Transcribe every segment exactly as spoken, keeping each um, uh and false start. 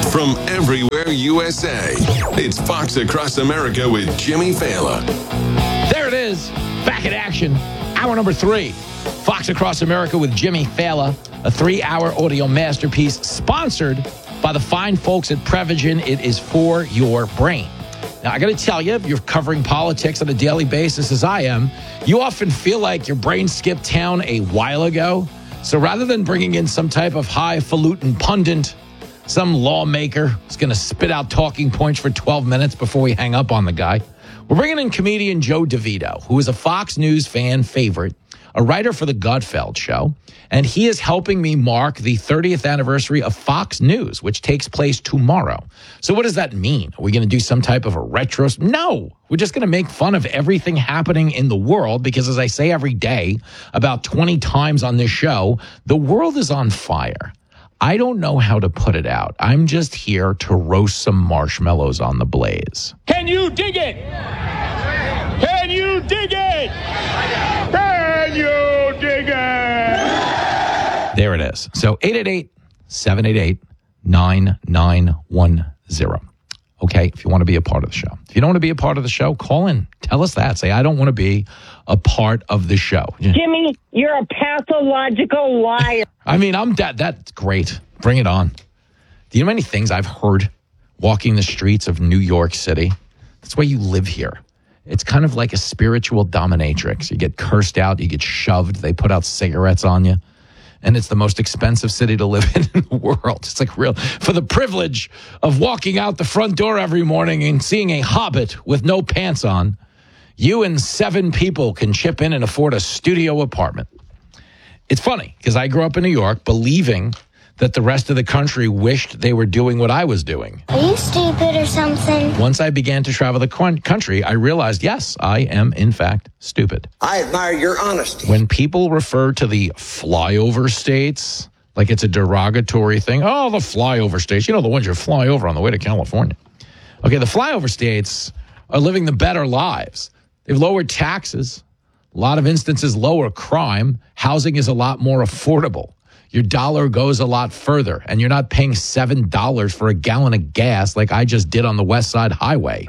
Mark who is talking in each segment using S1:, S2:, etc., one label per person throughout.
S1: from everywhere U S A. It's Fox Across America with Jimmy Fallon.
S2: There it is. Back in action. Hour number three. Fox Across America with Jimmy Fallon. A three-hour audio masterpiece sponsored by the fine folks at Prevagen. It is for your brain. Now, I got to tell you, if you're covering politics on a daily basis as I am, you often feel like your brain skipped town a while ago. So rather than bringing in some type of highfalutin pundit, some lawmaker who's going to spit out talking points for twelve minutes before we hang up on the guy, we're bringing in comedian Joe DeVito, who is a Fox News fan favorite, a writer for The Gutfeld Show, and he is helping me mark the thirtieth anniversary of Fox News, which takes place tomorrow. So what does that mean? Are we going to do some type of a retro? No, we're just going to make fun of everything happening in the world because, as I say every day, about twenty times on this show, the world is on fire. I don't know how to put it out. I'm just here to roast some marshmallows on the blaze.
S3: Can you dig it? Can you dig it? Can you dig it?
S2: There it is. So eight eight eight, seven eight eight, nine nine one zero. Okay, if you want to be a part of the show. If you don't want to be a part of the show, call in. Tell us that. Say, I don't want to be a part of the show.
S4: Jimmy, you're a pathological liar.
S2: I mean, I'm that. That's great. Bring it on. Do you know how many things I've heard walking the streets of New York City? That's why you live here. It's kind of like a spiritual dominatrix. You get cursed out. You get shoved. They put out cigarettes on you. And it's the most expensive city to live in in the world. It's like real. For the privilege of walking out the front door every morning and seeing a hobbit with no pants on, you and seven people can chip in and afford a studio apartment. It's funny because I grew up in New York believing that the rest of the country wished they were doing what I was doing.
S5: Are you stupid or something?
S2: Once I began to travel the country, I realized, yes, I am, in fact, stupid.
S6: I admire your honesty.
S2: When people refer to the flyover states like it's a derogatory thing, oh, the flyover states, you know, the ones you fly over on the way to California. Okay, the flyover states are living the better lives. They've lowered taxes, a lot of instances lower crime, housing is a lot more affordable. Your dollar goes a lot further, and you're not paying seven dollars for a gallon of gas like I just did on the West Side Highway.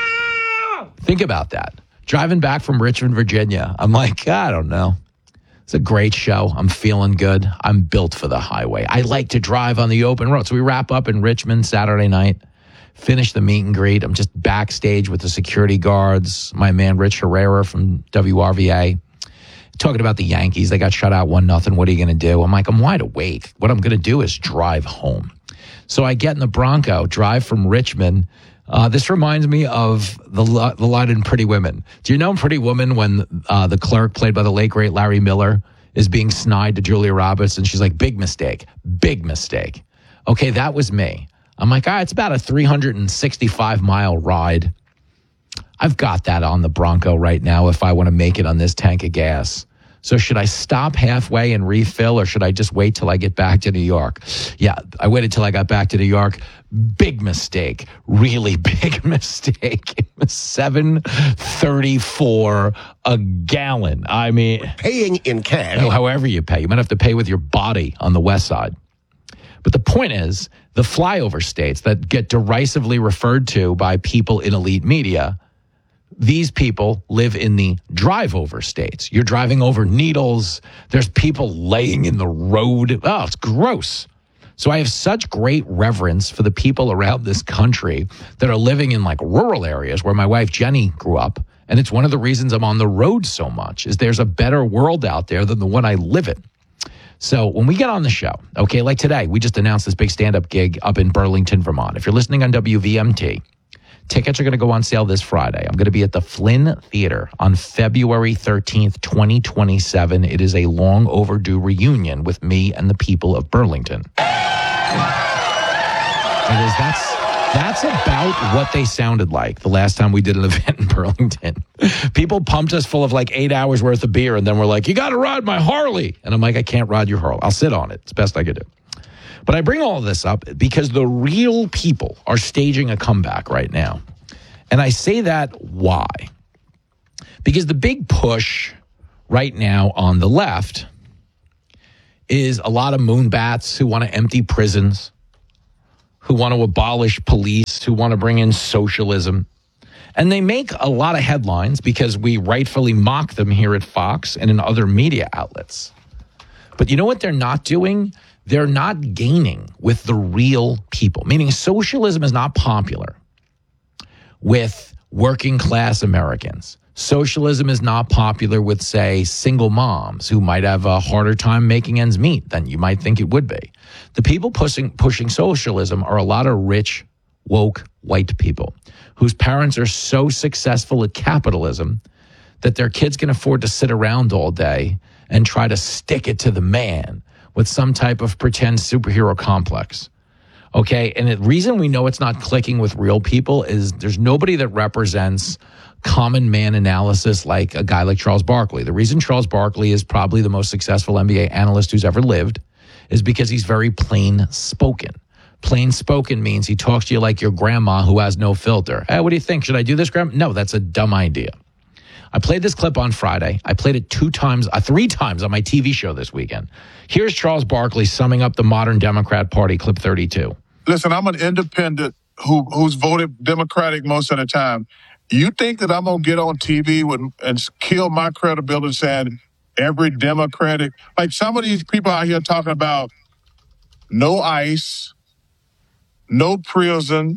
S2: Ah! Think about that. Driving back from Richmond, Virginia, I'm like, I don't know. It's a great show. I'm feeling good. I'm built for the highway. I like to drive on the open road. So we wrap up in Richmond Saturday night, finish the meet and greet. I'm just backstage with the security guards, my man Rich Herrera from W R V A. Talking about the Yankees. They got shut out one nothing. What are you going to do? I'm like, I'm wide awake. What I'm going to do is drive home. So I get in the Bronco, drive from Richmond. Uh, this reminds me of the, the line in Pretty Women. Do you know Pretty Woman when uh, the clerk, played by the late, great Larry Miller, is being snide to Julia Roberts? And she's like, big mistake, big mistake. Okay, that was me. I'm like, all right, it's about a three hundred sixty-five mile ride. I've got that on the Bronco right now if I want to make it on this tank of gas. So should I stop halfway and refill, or should I just wait till I get back to New York? Yeah, I waited till I got back to New York. Big mistake. Really big mistake. It was seven thirty-four a gallon. I mean,
S6: Paying in cash.
S2: however you pay. You might have to pay with your body on the West Side. But the point is, the flyover states that get derisively referred to by people in elite media, these people live in the drive-over states. You're driving over needles. There's people laying in the road. Oh, it's gross. So I have such great reverence for the people around this country that are living in like rural areas where my wife Jenny grew up. And it's one of the reasons I'm on the road so much, is there's a better world out there than the one I live in. So when we get on the show, okay, like today, we just announced this big stand-up gig up in Burlington, Vermont. If you're listening on W V M T, tickets are going to go on sale this Friday. I'm going to be at the Flynn Theater on February thirteenth, twenty twenty-seven. It is a long overdue reunion with me and the people of Burlington. It is, that's, that's about what they sounded like the last time we did an event in Burlington. People pumped us full of like eight hours worth of beer, and then we're like, you got to ride my Harley. And I'm like, I can't ride your Harley. I'll sit on it. It's the best I could do. But I bring all of this up because the real people are staging a comeback right now. And I say that why? Because the big push right now on the left is a lot of moonbats who want to empty prisons, who want to abolish police, who want to bring in socialism. And they make a lot of headlines because we rightfully mock them here at Fox and in other media outlets. But you know what they're not doing? They're not gaining with the real people, meaning socialism is not popular with working class Americans. Socialism is not popular with, say, single moms who might have a harder time making ends meet than you might think it would be. The people pushing pushing socialism are a lot of rich, woke, white people whose parents are so successful at capitalism that their kids can afford to sit around all day and try to stick it to the man with some type of pretend superhero complex. Okay, and the reason we know it's not clicking with real people is there's nobody that represents common man analysis like a guy like Charles Barkley. The reason Charles Barkley is probably the most successful N B A analyst who's ever lived is because he's very plain spoken. Plain spoken means he talks to you like your grandma who has no filter. Hey, what do you think? Should I do this, Grandma? No, that's a dumb idea. I played this clip on Friday. I played it two times, uh, three times on my T V show this weekend. Here's Charles Barkley summing up the modern Democrat Party, clip thirty-two.
S7: Listen, I'm an independent who who's voted Democratic most of the time. You think that I'm going to get on T V with, and kill my credibility saying every Democratic, like some of these people out here talking about no ICE, no prison,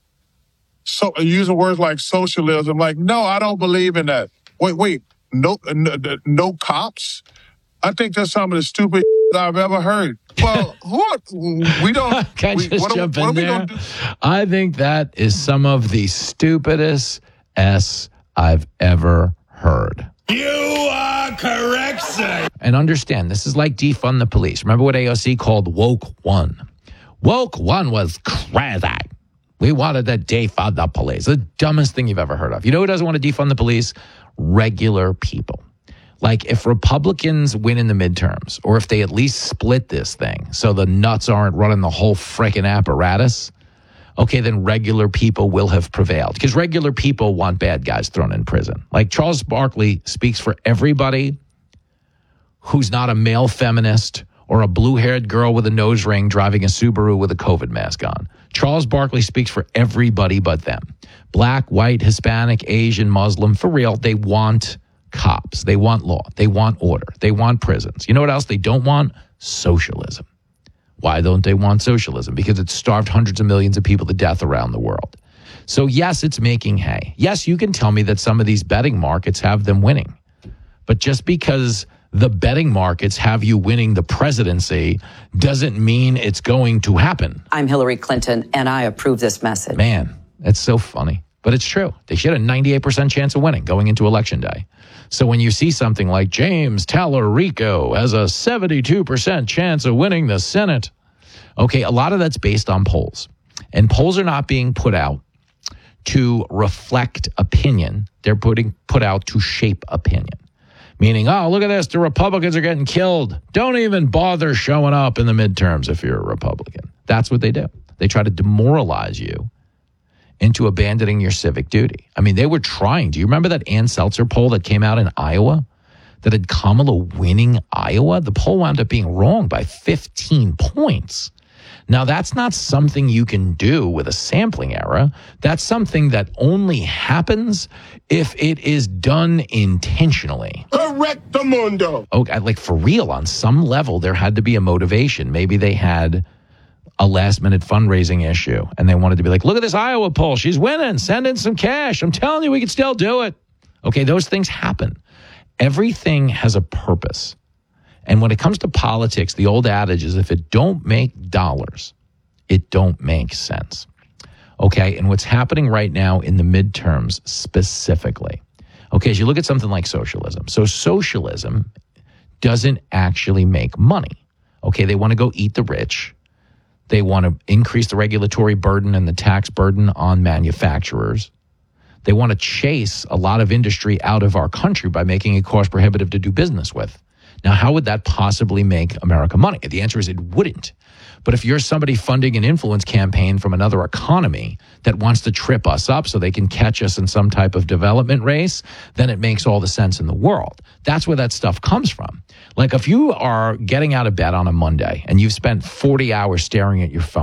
S7: so using words like socialism. Like, no, I don't believe in that. Wait, wait, no, no, no cops? I think that's some of the stupid I've ever heard. Well, what? We don't.
S2: Can I
S7: we,
S2: just
S7: what
S2: jump
S7: are,
S2: in
S7: what
S2: there?
S7: Do?
S2: I think that is some of the stupidest S I've ever heard.
S3: You are correct, sir.
S2: And understand, this is like defund the police. Remember what A O C called woke one? Woke one was crazy. We wanted to defund the police. The dumbest thing you've ever heard of. You know who doesn't want to defund the police? Regular people. Like if Republicans win in the midterms, or if they at least split this thing so the nuts aren't running the whole frickin' apparatus, okay, then regular people will have prevailed. Because regular people want bad guys thrown in prison. Like Charles Barkley speaks for everybody who's not a male feminist or a blue-haired girl with a nose ring driving a Subaru with a COVID mask on. Charles Barkley speaks for everybody but them. Black, white, Hispanic, Asian, Muslim, for real, they want cops. They want law. They want order. They want prisons. You know what else they don't want? Socialism. Why don't they want socialism? Because it's starved hundreds of millions of people to death around the world. So yes, it's making hay. Yes, you can tell me that some of these betting markets have them winning. But just because the betting markets have you winning the presidency doesn't mean it's going to happen.
S8: I'm Hillary Clinton, and I approve this message.
S2: Man, that's so funny. But it's true. They should have a ninety-eight percent chance of winning going into Election Day. So when you see something like James Tallarico has a seventy-two percent chance of winning the Senate, okay, a lot of that's based on polls. And polls are not being put out to reflect opinion. They're putting put out to shape opinion. Meaning, oh, look at this, the Republicans are getting killed. Don't even bother showing up in the midterms if you're a Republican. That's what they do. They try to demoralize you into abandoning your civic duty. I mean, they were trying. Do you remember that Ann Seltzer poll that came out in Iowa that had Kamala winning Iowa? The poll wound up being wrong by fifteen points. Now, that's not something you can do with a sampling error. That's something that only happens if it is done intentionally.
S7: Correctamundo.
S2: Okay, like for real, on some level, there had to be a motivation. Maybe they had a last-minute fundraising issue, and they wanted to be like, look at this Iowa poll. She's winning. Send in some cash. I'm telling you, we can still do it. Okay, those things happen. Everything has a purpose. And when it comes to politics, the old adage is if it don't make dollars, it don't make sense. Okay, and what's happening right now in the midterms specifically, okay, as you look at something like socialism. So socialism doesn't actually make money. Okay, they want to go eat the rich. They want to increase the regulatory burden and the tax burden on manufacturers. They want to chase a lot of industry out of our country by making it cost prohibitive to do business with. Now, how would that possibly make America money? The answer is it wouldn't. But if you're somebody funding an influence campaign from another economy that wants to trip us up so they can catch us in some type of development race, then it makes all the sense in the world. That's where that stuff comes from. Like if you are getting out of bed on a Monday and you've spent forty hours staring at your phone,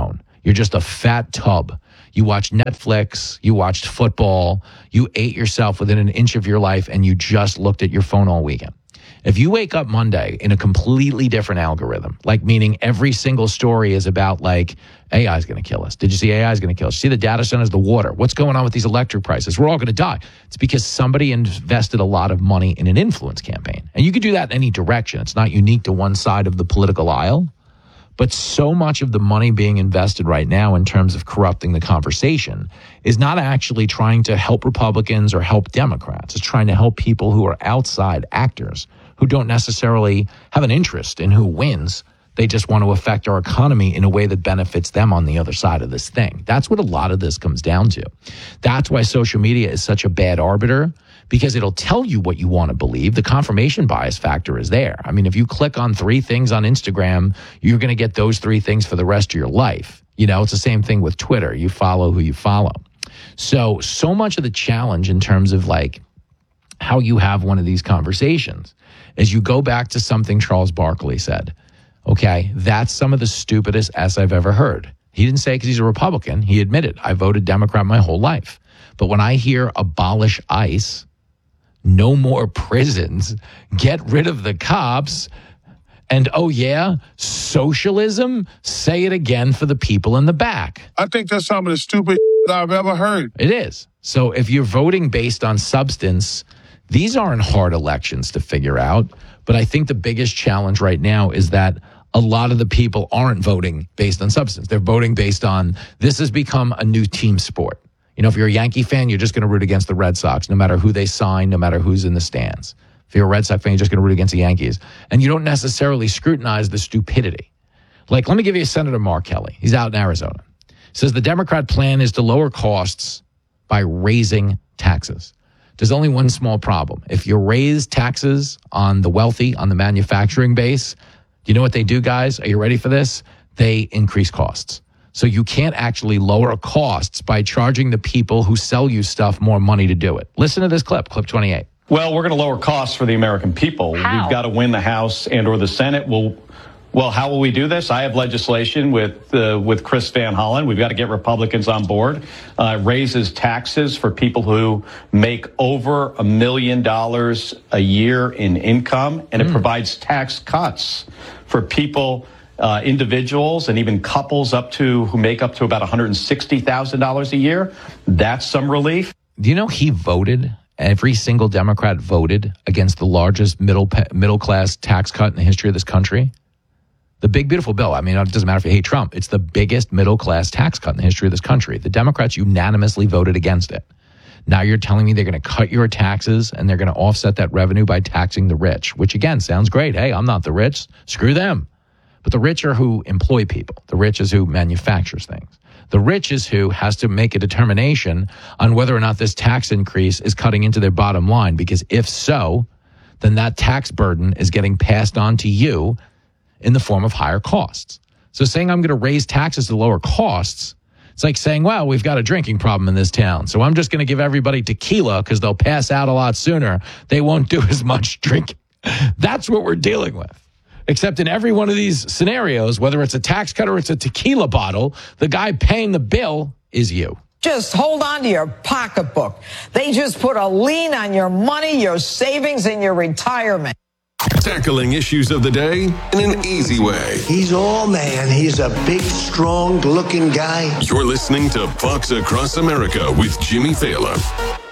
S2: You're just a fat tub. You watch Netflix, you watched football, you ate yourself within an inch of your life, and you just looked at your phone all weekend. If you wake up Monday in a completely different algorithm, like meaning every single story is about like A I is going to kill us. Did you see A I is going to kill us? See the data centers, the water. What's going on with these electric prices? We're all going to die. It's because somebody invested a lot of money in an influence campaign. And you could do that in any direction. It's not unique to one side of the political aisle. But so much of the money being invested right now in terms of corrupting the conversation is not actually trying to help Republicans or help Democrats. It's trying to help people who are outside actors who don't necessarily have an interest in who wins. They just want to affect our economy in a way that benefits them on the other side of this thing. That's what a lot of this comes down to. That's why social media is such a bad arbiter, because it'll tell you what you want to believe. The confirmation bias factor is there. I mean, if you click on three things on Instagram, you're going to get those three things for the rest of your life. You know, it's the same thing with Twitter. You follow who you follow. So, so much of the challenge in terms of like how you have one of these conversations is you go back to something Charles Barkley said. Okay, that's some of the stupidest S I've ever heard. He didn't say it because he's a Republican. He admitted, I voted Democrat my whole life. But when I hear abolish ICE, no more prisons, get rid of the cops, and oh yeah, socialism, say it again for the people in the back.
S7: I think that's some of the stupid I've ever heard.
S2: It is. So if you're voting based on substance, these aren't hard elections to figure out. But I think the biggest challenge right now is that a lot of the people aren't voting based on substance. They're voting based on, this has become a new team sport. You know, if you're a Yankee fan, you're just going to root against the Red Sox, no matter who they sign, no matter who's in the stands. If you're a Red Sox fan, you're just going to root against the Yankees. And you don't necessarily scrutinize the stupidity. Like, let me give you Senator Mark Kelly. He's out in Arizona. He says the Democrat plan is to lower costs by raising taxes. There's only one small problem. If you raise taxes on the wealthy, on the manufacturing base, you know what they do, guys? Are you ready for this? They increase costs. So you can't actually lower costs by charging the people who sell you stuff more money to do it. Listen to this clip, clip twenty-eight.
S9: Well, we're going to lower costs for the American people.
S8: How?
S9: We've got to win the House and or the Senate. We'll, well, how will we do this? I have legislation with uh, with Chris Van Hollen. We've got to get Republicans on board. Uh, raises taxes for people who make over a million dollars a year in income, and mm. it provides tax cuts for people, uh, individuals, and even couples up to who make up to about one hundred sixty thousand dollars a year. That's some relief.
S2: Do you know he voted? Every single Democrat voted against the largest middle middle class tax cut in the history of this country. The big, beautiful bill. I mean, it doesn't matter if you hate Trump. It's the biggest middle class tax cut in the history of this country. The Democrats unanimously voted against it. Now you're telling me they're going to cut your taxes and they're going to offset that revenue by taxing the rich, which again sounds great. Hey, I'm not the rich. Screw them. But the rich are who employ people. The rich is who manufactures things. The rich is who has to make a determination on whether or not this tax increase is cutting into their bottom line, because if so, then that tax burden is getting passed on to you in the form of higher costs. So saying I'm going to raise taxes to lower costs, it's like saying, well, we've got a drinking problem in this town, so I'm just going to give everybody tequila because they'll pass out a lot sooner. They won't do as much drinking. That's what we're dealing with. Except in every one of these scenarios, whether it's a tax cut or it's a tequila bottle, the guy paying the bill is you.
S10: Just hold on to your pocketbook. They just put a lien on your money, your savings, and your retirement.
S1: Tackling issues of the day in an easy way.
S6: He's all man. He's a big, strong looking guy.
S1: You're listening to Fox Across America with Jimmy Thaler.